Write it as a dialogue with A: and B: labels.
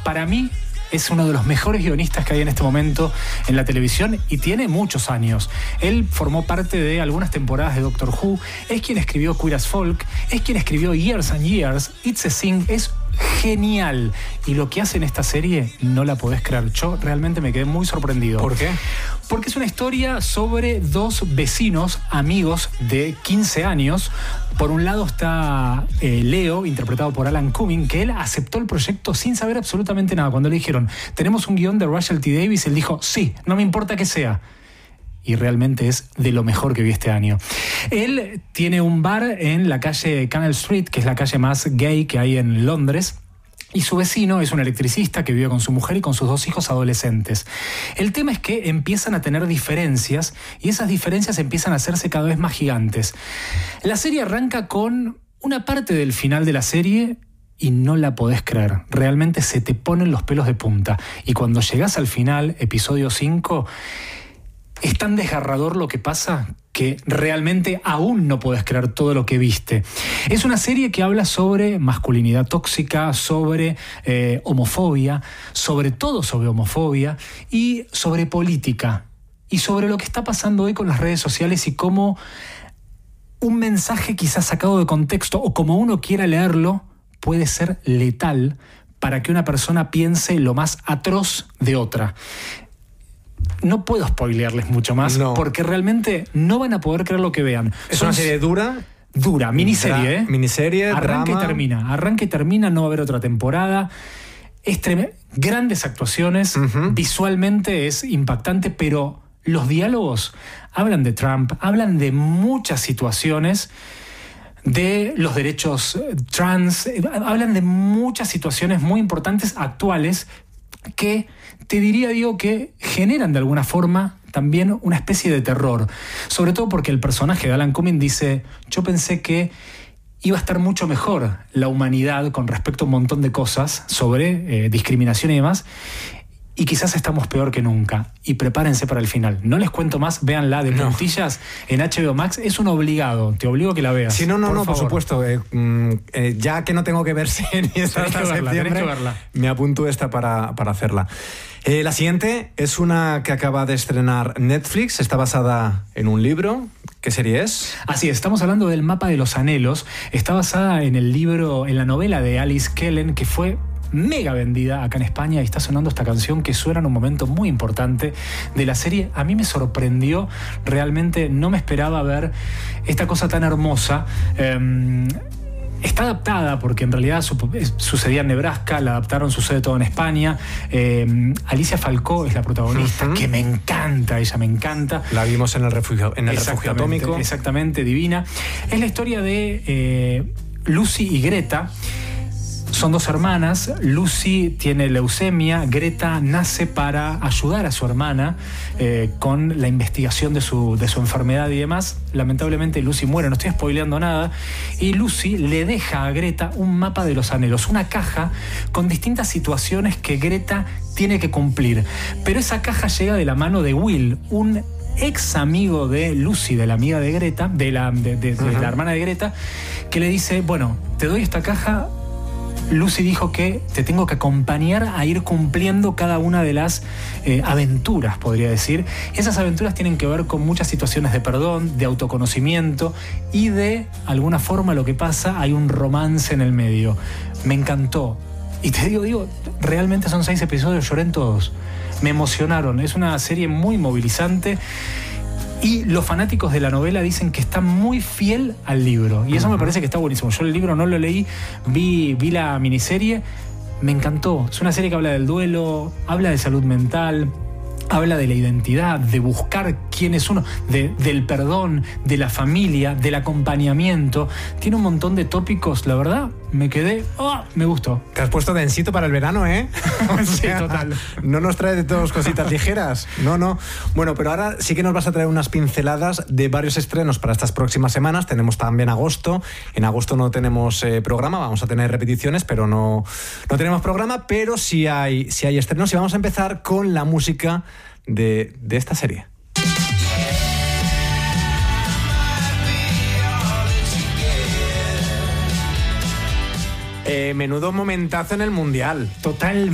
A: para mí es uno de los mejores guionistas que hay en este momento en la televisión y tiene muchos años. Él formó parte de algunas temporadas de Doctor Who, es quien escribió Queer as Folk, es quien escribió Years and Years, It's a Sin, es genial. Y lo que hace en esta serie no la podés creer. Yo realmente me quedé muy sorprendido.
B: ¿Por qué?
A: Porque es una historia sobre dos vecinos, amigos de 15 años. Por un lado está Leo, interpretado por Alan Cumming, que él aceptó el proyecto sin saber absolutamente nada. Cuando le dijeron, tenemos un guión de Russell T. Davies, él dijo, sí, no me importa que sea. Y realmente es de lo mejor que vi este año. Él tiene un bar en la calle Canal Street, que es la calle más gay que hay en Londres. Y su vecino es un electricista que vive con su mujer y con sus 2 hijos adolescentes. El tema es que empiezan a tener diferencias y esas diferencias empiezan a hacerse cada vez más gigantes. La serie arranca con una parte del final de la serie y no la podés creer. Realmente se te ponen los pelos de punta. Y cuando llegás al final, episodio 5, es tan desgarrador lo que pasa que realmente aún no podés creer todo lo que viste. Es una serie que habla sobre masculinidad tóxica, sobre homofobia, sobre todo sobre homofobia y sobre política y sobre lo que está pasando hoy con las redes sociales y cómo un mensaje quizás sacado de contexto o como uno quiera leerlo puede ser letal para que una persona piense lo más atroz de otra. No puedo spoilearles mucho más, porque realmente no van a poder creer lo que vean.
B: ¿Es una serie dura?
A: Dura, miniserie,
B: Miniserie,
A: arranca
B: drama.
A: Arranca y termina, no va a haber otra temporada. Es grandes actuaciones, visualmente es impactante, pero los diálogos hablan de Trump, hablan de muchas situaciones, de los derechos trans, hablan de muchas situaciones muy importantes, actuales, que te diría, Diego, que generan de alguna forma también una especie de terror. Sobre todo porque el personaje de Alan Cumming dice, yo pensé que iba a estar mucho mejor la humanidad con respecto a un montón de cosas sobre discriminación y demás, y quizás estamos peor que nunca. Y prepárense para el final. No les cuento más, véanla de puntillas en HBO Max. Es un obligado, te obligo a que la veas.
B: Sí, por supuesto. Ya que no tengo que ver series hasta septiembre, me apunto esta para hacerla. La siguiente es una que acaba de estrenar Netflix, está basada en un libro. ¿Qué serie es?
A: Así es, estamos hablando del Mapa de los Anhelos. Está basada en el libro, en la novela de Alice Kellen, que fue mega vendida acá en España, y está sonando esta canción que suena en un momento muy importante de la serie. A mí me sorprendió, realmente no me esperaba ver esta cosa tan hermosa. Está adaptada porque en realidad sucedía en Nebraska, la adaptaron, sucede todo en España. Alicia Falcó es la protagonista, que me encanta, ella me encanta.
B: La vimos en el refugio atómico.
A: Exactamente, divina. Es la historia de Lucy y Greta. Son 2 hermanas. Lucy tiene leucemia. Greta nace para ayudar a su hermana con la investigación de su enfermedad y demás. Lamentablemente Lucy muere, no estoy spoileando nada. Y Lucy le deja a Greta un mapa de los anhelos, una caja con distintas situaciones que Greta tiene que cumplir. Pero esa caja llega de la mano de Will, un ex amigo de Lucy, de la amiga de Greta, de la hermana de Greta, que le dice, bueno, te doy esta caja. Lucy dijo que te tengo que acompañar a ir cumpliendo cada una de las aventuras, podría decir. Esas aventuras tienen que ver con muchas situaciones de perdón, de autoconocimiento y de alguna forma lo que pasa, hay un romance en el medio. Me encantó. Y te digo, realmente son 6 episodios, lloré en todos. Me emocionaron. Es una serie muy movilizante. Y los fanáticos de la novela dicen que está muy fiel al libro. Y eso me parece que está buenísimo. Yo el libro no lo leí, vi la miniserie. Me encantó. Es una serie que habla del duelo, habla de salud mental, habla de la identidad, de buscar quién es uno, del perdón, de la familia, del acompañamiento. Tiene un montón de tópicos, la verdad. Me quedé... me gustó.
B: Te has puesto densito para el verano, ¿eh?
A: Sí, total.
B: No nos traes de todos cositas ligeras. No. Bueno, pero ahora sí que nos vas a traer unas pinceladas de varios estrenos para estas próximas semanas. Tenemos también agosto. En agosto no tenemos programa, vamos a tener repeticiones, pero no tenemos programa, pero sí hay estrenos. Y vamos a empezar con la música de esta serie. Menudo momentazo en el Mundial.
A: Totalmente.